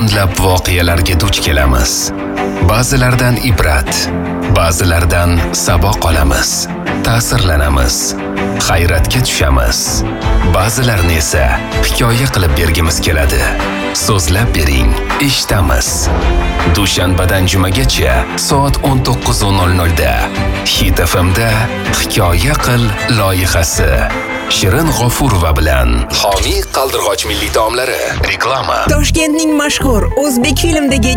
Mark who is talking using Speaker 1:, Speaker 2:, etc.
Speaker 1: o'nlab voqealarga duch kelamiz. Ba'zilaridan ibrat, ba'zilaridan saboq olamiz, ta'sirlanamiz, hayratga tushamiz. Ba'zilarini esa hikoya qilib bergimiz keladi. So'zlab bering, eshitamiz. Dushanbadan jumagacha soat 19:00 da Hit FM'da Hikoya qil loyihasi Shirin G'ofurova bilan Homiy qaldirg'och milliy taomlari reklama.
Speaker 2: Toshkentning mashhur o'zbek filmdagi